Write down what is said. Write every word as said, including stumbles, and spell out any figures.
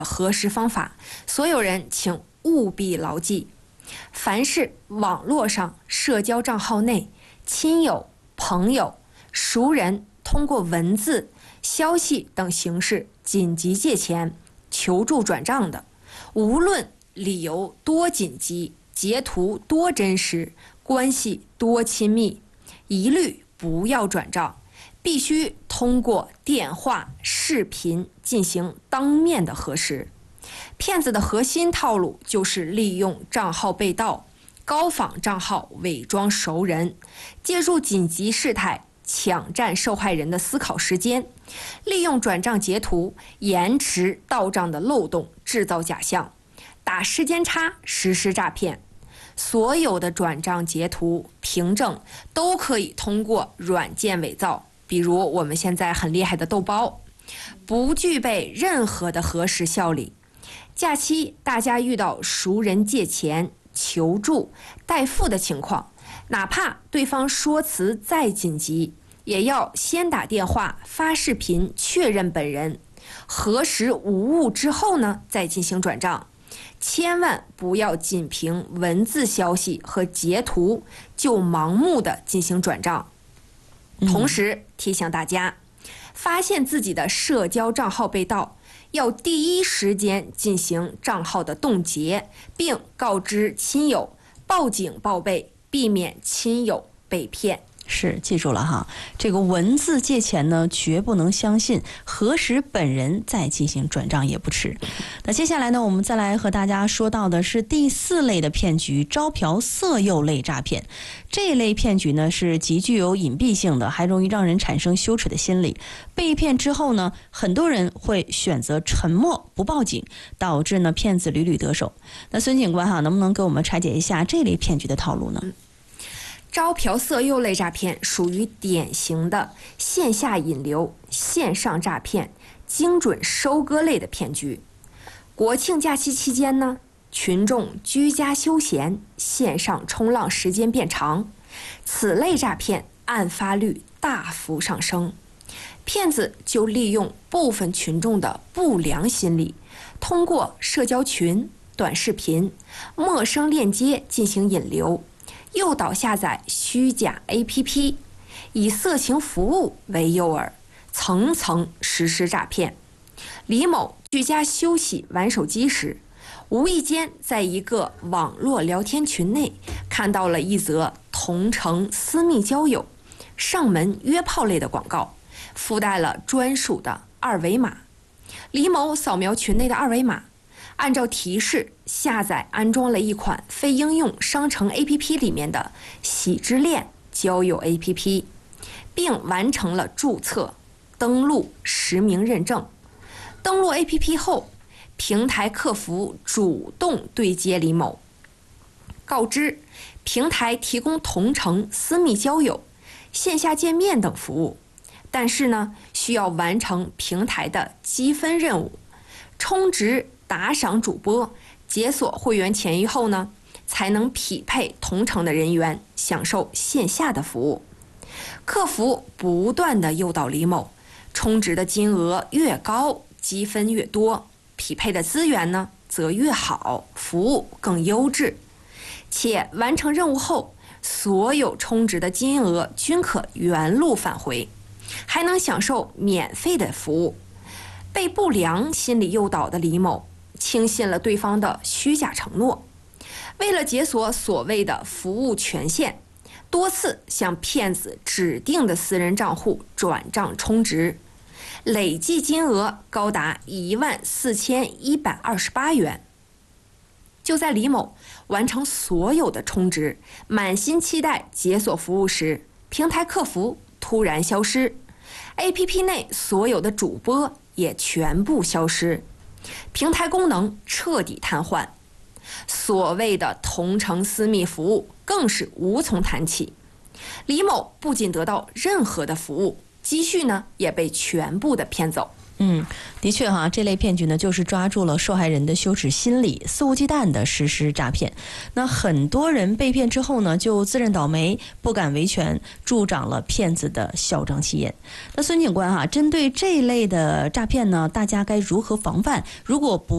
核实方法，所有人请务必牢记。凡是网络上社交账号内亲友、朋友、熟人通过文字、消息等形式紧急借钱、求助转账的，无论理由多紧急、截图多真实、关系多亲密，一律不要转账，必须通过电话、视频进行当面的核实。骗子的核心套路就是利用账号被盗，高仿账号伪装熟人，借助紧急事态抢占受害人的思考时间，利用转账截图延迟到账的漏洞制造假象，打时间差实施诈骗。所有的转账截图凭证都可以通过软件伪造，比如我们现在很厉害的豆包，不具备任何的核实效力。假期大家遇到熟人借钱、求助、代付的情况，哪怕对方说辞再紧急，也要先打电话、发视频确认本人，核实无误之后呢，再进行转账。千万不要仅凭文字消息和截图就盲目的进行转账。同时提醒大家，发现自己的社交账号被盗，要第一时间进行账号的冻结，并告知亲友，报警报备，避免亲友被骗。 是，记住了哈，这个文字借钱呢，绝不能相信，核实本人再进行转账也不迟。那接下来呢，我们再来和大家说到的是第四类的骗局——招嫖色诱类诈骗。这一类骗局呢，是极具有隐蔽性的，还容易让人产生羞耻的心理。被骗之后呢，很多人会选择沉默不报警，导致呢骗子屡屡得手。那孙警官哈，能不能给我们拆解一下这类骗局的套路呢？ 嗯招嫖色诱类诈骗属于典型的线下引流、线上诈骗、精准收割类的骗局。国庆假期期间呢，群众居家休闲，线上冲浪时间变长，此类诈骗案发率大幅上升。骗子就利用部分群众的不良心理，通过社交群、短视频、陌生链接进行引流，诱导下载虚假 A P P， 以色情服务为诱饵，层层实施诈骗。李某居家休息玩手机时，无意间在一个网络聊天群内看到了一则同城私密交友、上门约炮类的广告，附带了专属的二维码。李某扫描群内的二维码，按照提示下载安装了一款非应用商城 A P P 里面的喜之恋交友 A P P， 并完成了注册、登录、实名认证。登录 A P P 后，平台客服主动对接李某，告知平台提供同城私密交友、线下见面等服务，但是呢，需要完成平台的积分任务，充值打赏主播，解锁会员权益后呢，才能匹配同城的人员享受线下的服务。客服不断地诱导李某，充值的金额越高，积分越多，匹配的资源呢则越好，服务更优质。且完成任务后，所有充值的金额均可原路返回，还能享受免费的服务。被不良心理诱导的李某轻信了对方的虚假承诺，为了解锁所谓的服务权限，多次向骗子指定的私人账户转账充值，累计金额高达一万四千一百二十八元。就在李某完成所有的充值，满心期待解锁服务时，平台客服突然消失， A P P 内所有的主播也全部消失，平台功能彻底瘫痪，所谓的同城私密服务更是无从谈起。李某不仅得到任何的服务，积蓄呢也被全部的骗走。 嗯，的确哈，这类骗局呢，就是抓住了受害人的羞耻心理，肆无忌惮的实施诈骗。那很多人被骗之后呢，就自认倒霉，不敢维权，助长了骗子的嚣张气焰。那孙警官哈，针对这一类的诈骗呢，大家该如何防范？如果不